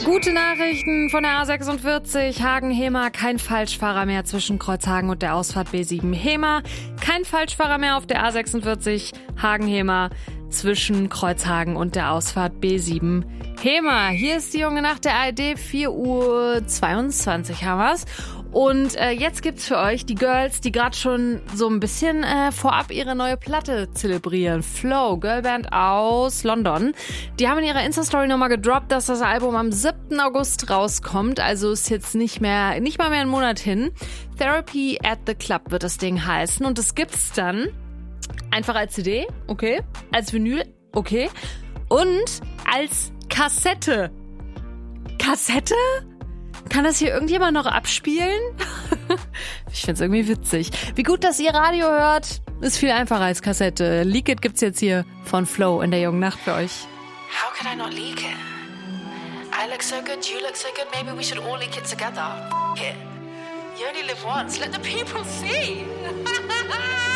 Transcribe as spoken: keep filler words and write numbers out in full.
Gute Nachrichten von der A sechsundvierzig. Hagen-Hemer, kein Falschfahrer mehr zwischen Kreuzhagen und der Ausfahrt B sieben. Hemer, kein Falschfahrer mehr auf der A sechsundvierzig. Hagen-Hemer zwischen Kreuzhagen und der Ausfahrt B sieben. Hemer, hier ist die junge Nacht der A R D, vier Uhr zweiundzwanzig haben wir's. Und äh, jetzt gibt's für euch die Girls, die gerade schon so ein bisschen äh, vorab ihre neue Platte zelebrieren. Flow, Girlband aus London. Die haben in ihrer Insta-Story nochmal gedroppt, dass das Album am siebten August rauskommt. Also ist jetzt nicht mehr, nicht mal mehr einen Monat hin. Therapy at the Club wird das Ding heißen. Und das gibt's dann einfach als C D, okay. Als Vinyl, okay. Und als Kassette. Kassette? Kann das hier irgendjemand noch abspielen? Ich find's irgendwie witzig. Wie gut, dass ihr Radio hört, ist viel einfacher als Kassette. Leak It gibt's jetzt hier von Flow in der jungen Nacht für euch. How can I not leak it? I look so good, you look so good, maybe we should all leak it together. F*** it. You only live once, let the people see.